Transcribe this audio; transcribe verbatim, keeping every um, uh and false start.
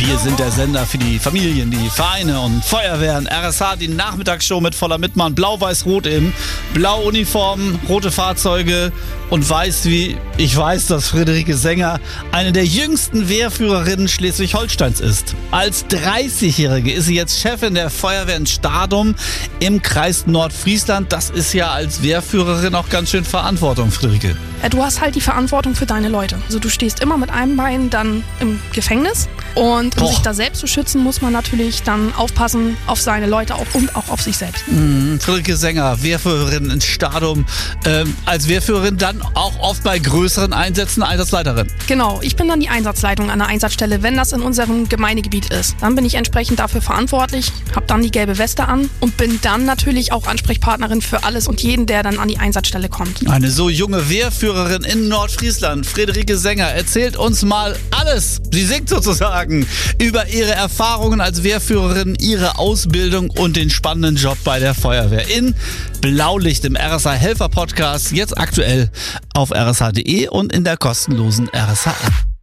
Wir sind der Sender für die Familien, die Vereine und Feuerwehren. R S H, die Nachmittagsshow mit voller Mitmann. Blau-Weiß-Rot im Blau-Uniformen, rote Fahrzeuge und weiß wie, ich weiß, dass Friederike Sänger eine der jüngsten Wehrführerinnen Schleswig-Holsteins ist. Als dreißigjährige ist sie jetzt Chefin der Feuerwehr in Stadum im Kreis Nordfriesland. Das ist ja als Wehrführerin auch ganz schön Verantwortung, Friederike. Du hast halt die Verantwortung für deine Leute. Also du stehst immer mit einem Bein dann im Gefängnis und um Boah. sich da selbst zu schützen, muss man natürlich dann aufpassen auf seine Leute auch und auch auf sich selbst. Mhm. Friederike Sänger, Wehrführerin in Stadum, ähm, als Wehrführerin dann auch oft bei größeren Einsätzen Einsatzleiterin. Genau, ich bin dann die Einsatzleitung an der Einsatzstelle, wenn das in unserem Gemeindegebiet ist. Dann bin ich entsprechend dafür verantwortlich, habe dann die gelbe Weste an und bin dann natürlich auch Ansprechpartnerin für alles und jeden, der dann an die Einsatzstelle kommt. Eine so junge Wehrführerin in Nordfriesland, Friederike Sänger, erzählt uns mal alles. Sie singt sozusagen über ihre Erfahrungen als Wehrführerin, ihre Ausbildung und den spannenden Job bei der Feuerwehr in Blaulicht im R S H Helfer Podcast, jetzt aktuell auf r s h punkt d e und in der kostenlosen R S H App.